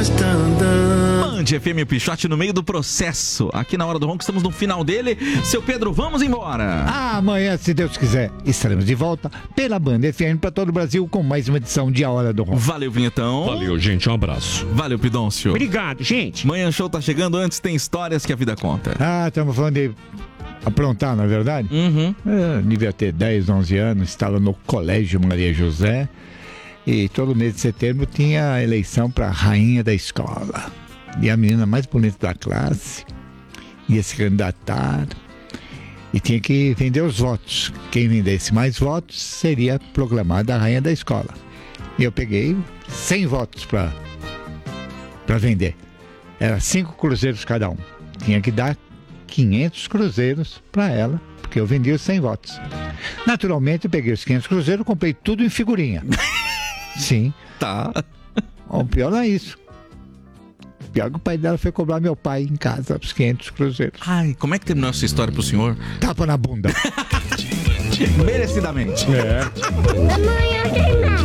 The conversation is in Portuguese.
Band FM Pichote no meio do processo. Aqui na Hora do Ronco, estamos no final dele. Seu Pedro, vamos embora. Amanhã, se Deus quiser, estaremos de volta pela Band FM para todo o Brasil com mais uma edição de A Hora do Ronco. Valeu, Vinhetão. Valeu, gente. Um abraço. Valeu, Pidoncio. Obrigado, gente. Manhã Show tá chegando. Antes tem histórias que a vida conta. Estamos falando de aprontar, não é verdade? Eu devia ter 10, 11 anos, estava no Colégio Maria José e todo mês de setembro tinha a eleição para rainha da escola. E a menina mais bonita da classe ia se candidatar e tinha que vender os votos. Quem vendesse mais votos seria proclamada a rainha da escola. E eu peguei 100 votos para vender. Era 5 cruzeiros cada um. Tinha que dar 500 cruzeiros para ela, porque eu vendi os 100 votos. Naturalmente, eu peguei os 500 cruzeiros e comprei tudo em figurinha. Sim. Tá. O pior não é isso. O pior que o pai dela foi cobrar meu pai em casa os 500 cruzeiros. Ai, como é que terminou essa história pro senhor? Tapa na bunda. Merecidamente. É.